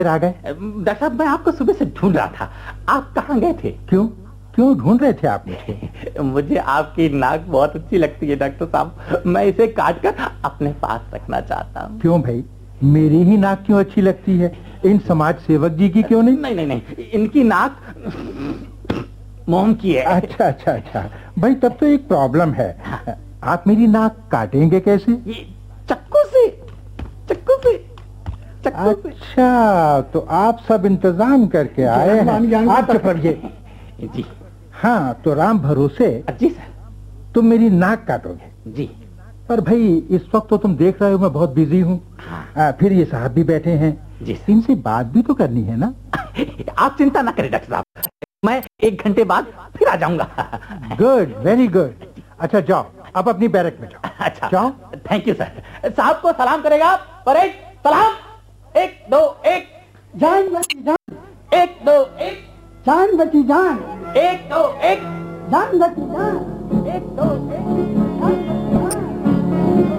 आ गए? डॉक्टर साहब, मैं आपको सुबह से ढूंढ रहा था। आप कहाँ गए थे? क्यों क्यों ढूंढ रहे थे आप मुझे? मुझे आपकी नाक बहुत अच्छी लगती है डॉक्टर साहब। मैं इसे काट कर अपने पास रखना चाहता हूँ। क्यों भाई, मेरी ही नाक क्यों अच्छी लगती है, इन समाज सेवक जी की क्यों नहीं? नहीं नहीं नहीं, इनकी नाक मोम की है। अच्छा अच्छा अच्छा भाई, तब तो एक प्रॉब्लम है। आप मेरी नाक काटेंगे कैसे? ये चक्कू से, चक्कू से, चक्कू से। अच्छा, तो आप सब इंतजाम करके आए हैं। आप चुप रहिए। जी हाँ, तो राम भरोसे जी सर। तुम मेरी नाक काटोगे? जी। पर भाई, इस वक्त तो तुम देख रहे हो मैं बहुत बिजी हूँ। फिर ये साहब भी बैठे हैं। जी इनसे बात भी तो करनी है ना। आप चिंता ना करें डॉक्टर साहब, मैं 1 घंटे बाद फिर आ जाऊंगा। Good, very good. अच्छा जाओ, अब अपनी बैरक में जाओ। अच्छा जाओ। Thank you sir. साहब को सलाम करेगा। परेड सलाम। 1 2 1। जान बची जान, 1 2 1। जान बची जान, 1 2 1। जान बची जान, 1 2